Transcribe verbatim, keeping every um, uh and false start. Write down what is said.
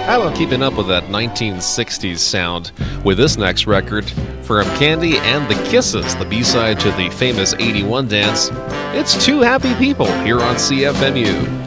How about keeping up with that nineteen sixties sound with this next record from Candy and the Kisses, the B-side to the famous eighty-one dance. It's Two Happy People here on C F M U.